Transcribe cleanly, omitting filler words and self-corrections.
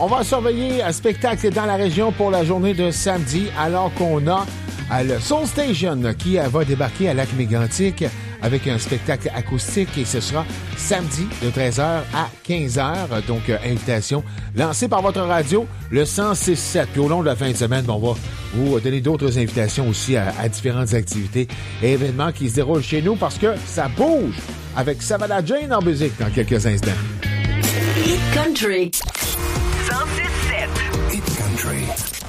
On va surveiller un spectacle dans la région pour la journée de samedi, alors qu'on a le Soul Station qui va débarquer à Lac-Mégantic avec un spectacle acoustique et ce sera samedi de 13h à 15h. Donc, invitation lancée par votre radio, le 106.7. Puis au long de la fin de semaine, on va vous donner d'autres invitations aussi à différentes activités et événements qui se déroulent chez nous parce que ça bouge avec Savannah Jane en musique dans quelques instants. Hit Country. 106.7. Hit Country.